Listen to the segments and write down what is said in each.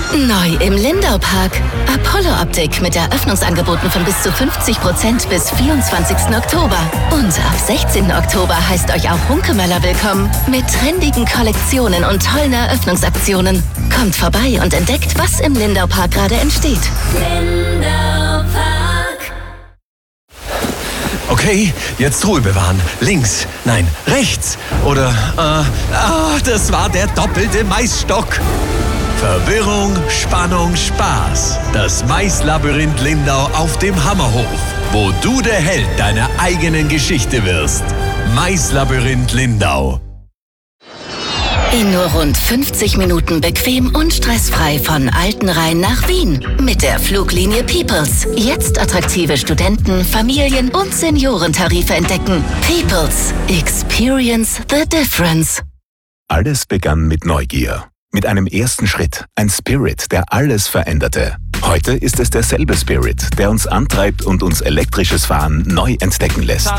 Neu im Lindau Park. Apollo Optik mit Eröffnungsangeboten von bis zu 50% bis 24. Oktober. Und ab 16. Oktober heißt euch auch Hunkemöller willkommen. Mit trendigen Kollektionen und tollen Eröffnungsaktionen. Kommt vorbei und entdeckt, was im Lindau Park gerade entsteht. Lindau Park. Okay, jetzt Ruhe bewahren. Links, nein, rechts. Oder, das war der doppelte Maisstock. Verwirrung, Spannung, Spaß. Das Maislabyrinth Lindau auf dem Hammerhof, wo du der Held deiner eigenen Geschichte wirst. Maislabyrinth Lindau. In nur rund 50 Minuten bequem und stressfrei von Altenrhein nach Wien. Mit der Fluglinie Peoples. Jetzt attraktive Studenten-, Familien- und Seniorentarife entdecken. Peoples. Experience the difference. Alles begann mit Neugier. Mit einem ersten Schritt. Ein Spirit, der alles veränderte. Heute ist es derselbe Spirit, der uns antreibt und uns elektrisches Fahren neu entdecken lässt.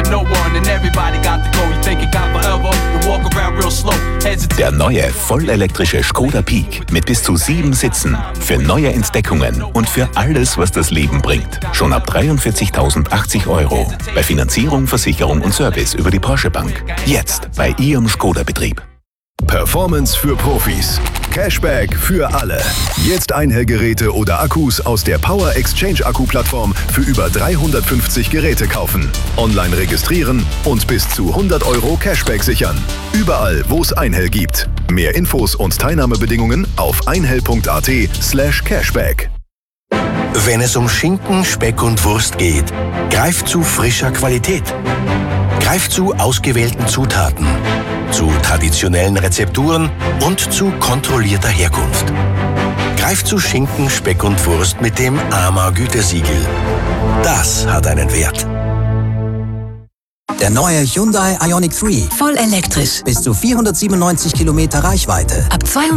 Der neue, vollelektrische Skoda Peak mit bis zu 7 Sitzen. Für neue Entdeckungen und für alles, was das Leben bringt. Schon ab 43.080 €. Bei Finanzierung, Versicherung und Service über die Porsche Bank. Jetzt bei Ihrem Skoda-Betrieb. Performance für Profis. Cashback für alle. Jetzt Einhellgeräte oder Akkus aus der Power Exchange Akku-Plattform für über 350 Geräte kaufen. Online registrieren und bis zu 100 € Cashback sichern. Überall, wo es Einhell gibt. Mehr Infos und Teilnahmebedingungen auf einhell.at/Cashback. Wenn es um Schinken, Speck und Wurst geht, greift zu frischer Qualität. Greift zu ausgewählten Zutaten, zu traditionellen Rezepturen und zu kontrollierter Herkunft. Greift zu Schinken, Speck und Wurst mit dem AMA Gütesiegel. Das hat einen Wert. Der neue Hyundai Ioniq 3. Voll elektrisch. Bis zu 497 Kilometer Reichweite. Ab